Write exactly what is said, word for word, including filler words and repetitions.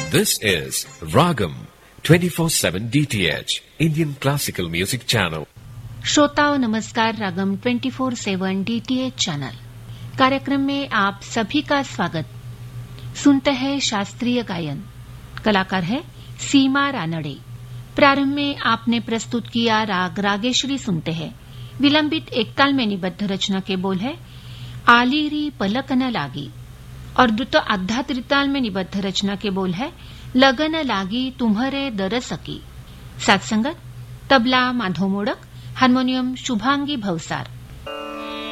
This is Ragam twenty-four seven D T H Indian Classical Music Channel. श्रोताओं नमस्कार। रागम twenty four सेवन DTH channel कार्यक्रम में आप सभी का स्वागत। सुनते हैं शास्त्रीय गायन। कलाकार है सीमा रानडे। प्रारंभ में आपने प्रस्तुत किया राग रागेश्वरी सुनते हैं। विलंबित एकताल में निबद्ध रचना के बोल है आलीरी पलक न लागी और द्रुत आधा त्रिताल में निबद्ध रचना के बोल है लगन लागी तुम्हरे दरसकी। साथ संगत तबला माधव मोडक, हार्मोनियम शुभांगी भवसार।